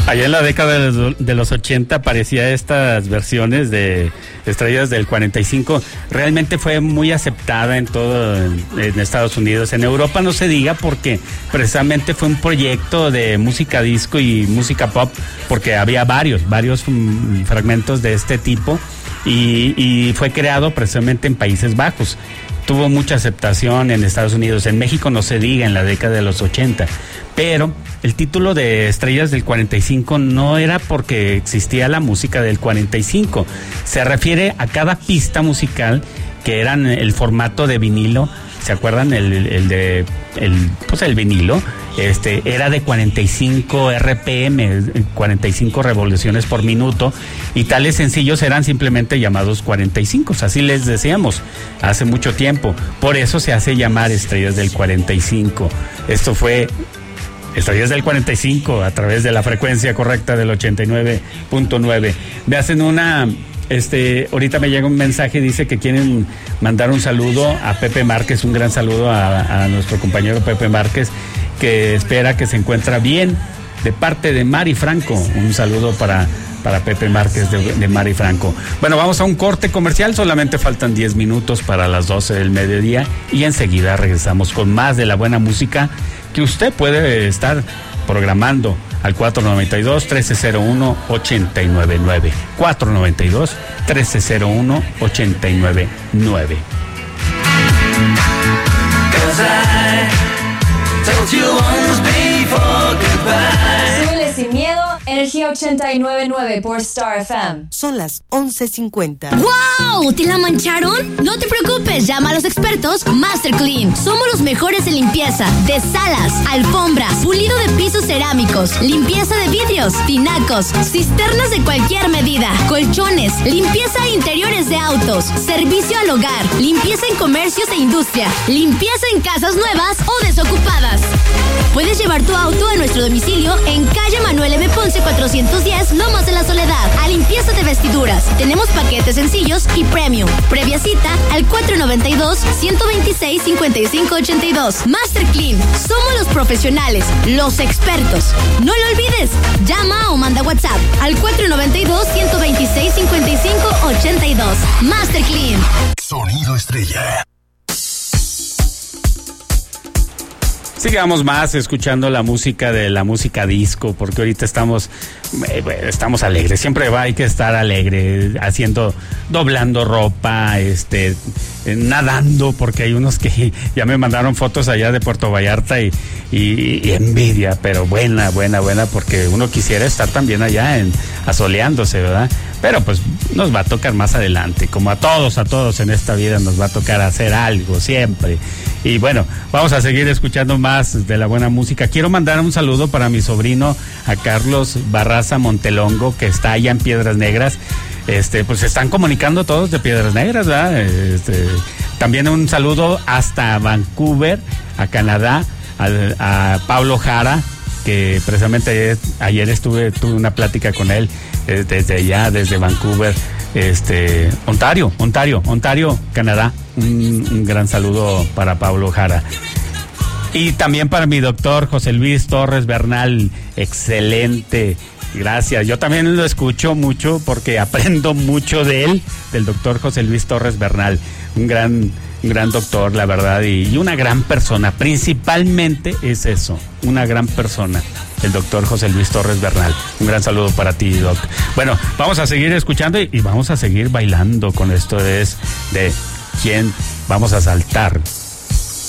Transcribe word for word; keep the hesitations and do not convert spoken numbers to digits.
Allá en la década de los, de los ochenta aparecía estas versiones de Estrellas del cuarenta y cinco. Realmente fue muy aceptada en todo en, en Estados Unidos. En Europa no se diga, porque precisamente fue un proyecto de música disco y música pop, porque había varios, varios um, fragmentos de este tipo, y, y fue creado precisamente en Países Bajos. Tuvo mucha aceptación en Estados Unidos. En México no se diga, en la década de los ochenta. Pero el título de Estrellas del cuarenta y cinco no era porque existía la música del cuarenta y cinco. Se refiere a cada pista musical, que eran el formato de vinilo. ¿Se acuerdan? El, el de el, pues el vinilo este era de cuarenta y cinco R P M, cuarenta y cinco revoluciones por minuto, y tales sencillos eran simplemente llamados cuarenta y cinco, así les decíamos hace mucho tiempo. Por eso se hace llamar Estrellas del cuarenta y cinco. Esto fue Estrellas del cuarenta y cinco a través de la frecuencia correcta del ochenta y nueve punto nueve. Me hacen una... Este, ahorita me llega un mensaje, dice que quieren mandar un saludo a Pepe Márquez, un gran saludo a, a nuestro compañero Pepe Márquez, que espera que se encuentra bien, de parte de Mari Franco. Un saludo para, para Pepe Márquez de, de Mari Franco. Bueno, vamos a un corte comercial, solamente faltan diez minutos para las doce del mediodía, y enseguida regresamos con más de la buena música que usted puede estar programando al cuatro noventa y dos, trece cero uno, ochenta y nueve nueve. cuatro noventa y dos, trece cero uno, ochenta y nueve nueve. Súbele sin miedo, Energía ochenta y nueve nueve por Star F M. Son las once cincuenta. ¡Wow! ¿Te la mancharon? No te preocupes, llama a los expertos Master Clean. Somos los mejores en limpieza de salas, alfombras, pulido de pisos cerámicos, limpieza de vidrios, tinacos, cisternas de cualquier medida, colchones, limpieza de interiores de autos, servicio al hogar, limpieza en comercios e industria, limpieza en casas nuevas o desocupadas. Puedes llevar tu auto a nuestro domicilio en calle Manuel M. Ponce cuatrocientos diez, Lomas de la Soledad, a limpieza de vestiduras. Tenemos paquetes sencillos y premium. Previa cita al cuatro noventa y dos, ciento veintiséis, cincuenta y cinco ochenta y dos. Master Clean, somos los profesionales, los expertos. No lo olvides, llama o manda WhatsApp al cuatro noventa y dos, ciento veintiséis, cincuenta y cinco ochenta y dos. Master Clean. Sonido Estrella. Sigamos más escuchando la música de la música disco, porque ahorita estamos eh, estamos alegres. Siempre va, hay que estar alegre, haciendo, doblando ropa, este, eh, nadando, porque hay unos que ya me mandaron fotos allá de Puerto Vallarta y, y, y envidia, pero buena, buena, buena, porque uno quisiera estar también allá en asoleándose, ¿verdad? Pero pues nos va a tocar más adelante, como a todos, a todos en esta vida nos va a tocar hacer algo siempre. Y bueno, vamos a seguir escuchando más de la buena música. Quiero mandar un saludo para mi sobrino, a Carlos Barraza Montelongo, que está allá en Piedras Negras. Este, pues se están comunicando todos de Piedras Negras, ¿verdad? Este, también un saludo hasta Vancouver, a Canadá, al, a Pablo Jara, que precisamente ayer, ayer estuve, tuve una plática con él eh, desde allá, desde Vancouver, este, Ontario, Ontario, Ontario, Canadá. Un, un gran saludo para Pablo Jara. Y también para mi doctor José Luis Torres Bernal, excelente, gracias. Yo también lo escucho mucho porque aprendo mucho de él, del doctor José Luis Torres Bernal, un gran, un gran doctor, la verdad, y, y una gran persona. Principalmente es eso, una gran persona, el doctor José Luis Torres Bernal. Un gran saludo para ti, Doc. Bueno, vamos a seguir escuchando y, y vamos a seguir bailando con esto es de ¿quién vamos a saltar?